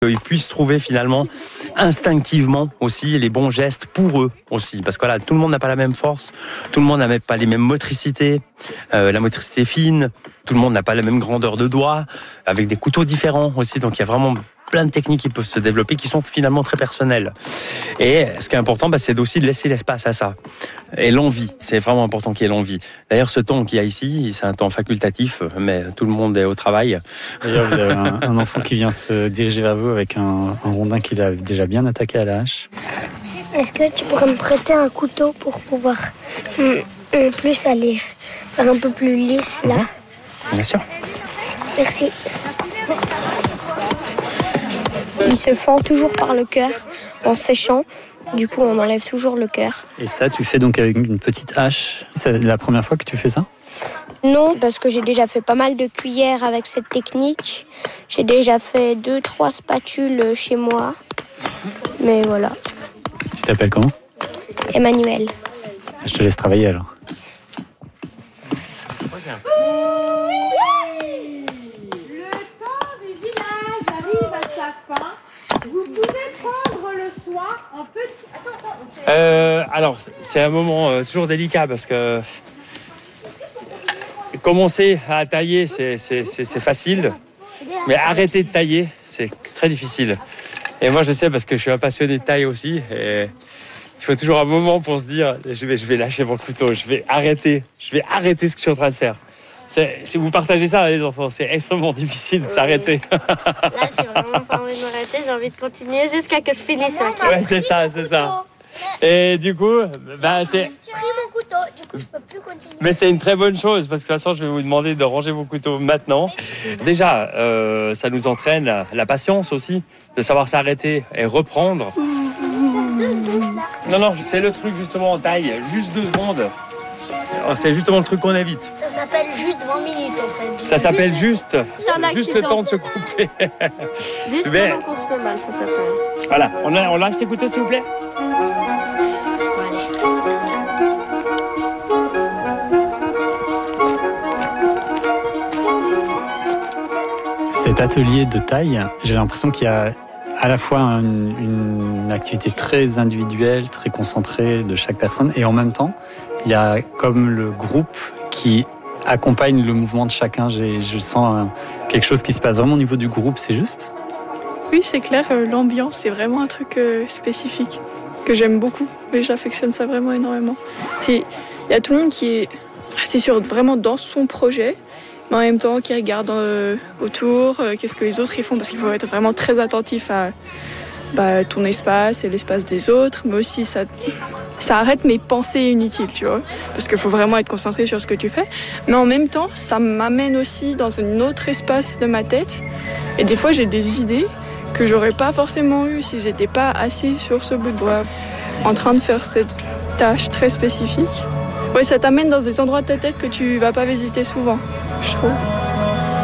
Ils puissent trouver finalement instinctivement aussi les bons gestes pour eux aussi. Parce que voilà, tout le monde n'a pas la même force, tout le monde n'a pas les mêmes motricités, la motricité fine, tout le monde n'a pas la même grandeur de doigts, avec des couteaux différents aussi. Donc il y a vraiment plein de techniques qui peuvent se développer, qui sont finalement très personnelles. Et ce qui est important, c'est aussi de laisser l'espace à ça. Et l'envie, c'est vraiment important qu'il y ait l'envie. D'ailleurs, ce temps qu'il y a ici, c'est un temps facultatif, mais tout le monde est au travail. D'ailleurs, vous avez un enfant qui vient se diriger vers vous avec un rondin qu'il a déjà bien attaqué à la hache. Est-ce que tu pourrais me prêter un couteau pour pouvoir plus aller faire un peu plus lisse là? Bien sûr. Merci. Il se fend toujours par le cœur en séchant. Du coup, on enlève toujours le cœur. Et ça, tu fais donc avec une petite hache. C'est la première fois que tu fais ça? Non, parce que j'ai déjà fait pas mal de cuillères avec cette technique. J'ai déjà fait 2-3 spatules chez moi. Mais voilà. Tu t'appelles comment? Emmanuel. Je te laisse travailler alors. Vous pouvez prendre le soin en petit... Alors, c'est un moment toujours délicat parce que commencer à tailler, c'est facile, mais arrêter de tailler, c'est très difficile. Et moi, je sais parce que je suis un passionné de taille aussi. Et il faut toujours un moment pour se dire, je vais lâcher mon couteau, je vais arrêter ce que je suis en train de faire. Si vous partagez ça, les enfants, c'est extrêmement difficile de s'arrêter. Là, j'ai vraiment pas envie de m'arrêter, j'ai envie de continuer jusqu'à que je finisse. Ouais, c'est ça. Et du coup, c'est... Tu pris mon couteau, du coup je peux plus continuer. Mais c'est une très bonne chose, parce que de toute façon, je vais vous demander de ranger vos couteaux maintenant. Déjà, ça nous entraîne la patience aussi, de savoir s'arrêter et reprendre. Non, c'est le truc justement en taille, juste 2 secondes. C'est justement le truc qu'on évite. Ça s'appelle juste 20 minutes en fait. Ça s'appelle juste le temps de se couper. Juste pendant qu'on se fait mal, ça s'appelle. Voilà, on lâche tes couteaux s'il vous plaît. Cet atelier de taille, j'ai l'impression qu'il y a à la fois une activité très individuelle, très concentrée de chaque personne, et en même temps, il y a comme le groupe qui accompagne le mouvement de chacun. Je sens quelque chose qui se passe vraiment au niveau du groupe, c'est juste? Oui, c'est clair, l'ambiance, c'est vraiment un truc spécifique que j'aime beaucoup, et j'affectionne ça vraiment énormément. Il y a tout le monde qui est assez sûr vraiment dans son projet, mais en même temps qui regarde autour, qu'est-ce que les autres y font, parce qu'il faut être vraiment très attentif à ton espace et l'espace des autres, mais aussi ça arrête mes pensées inutiles, tu vois, parce qu'il faut vraiment être concentré sur ce que tu fais, mais en même temps, ça m'amène aussi dans un autre espace de ma tête, et des fois j'ai des idées que j'aurais pas forcément eues si j'étais pas assis sur ce bout de bois, en train de faire cette tâche très spécifique. Ouais, ça t'amène dans des endroits de ta tête que tu vas pas visiter souvent, je trouve.